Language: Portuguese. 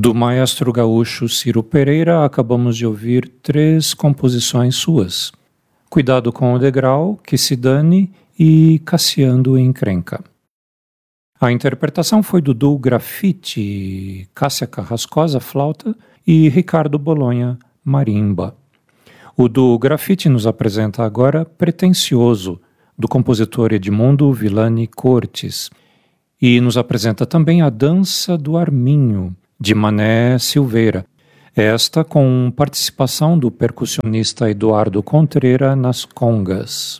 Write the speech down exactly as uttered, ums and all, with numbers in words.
Do maestro gaúcho Ciro Pereira, acabamos de ouvir três composições suas: Cuidado com o Degrau, Que se Dane e Casseando Encrenca. A interpretação foi do duo Grafite, Cássia Carrascosa, flauta, e Ricardo Bolonha, marimba. O duo Grafite nos apresenta agora Pretensioso, do compositor Edmundo Villani Cortes, e nos apresenta também A Dança do Arminho, de Mané Silveira, esta com participação do percussionista Eduardo Contreira nas congas.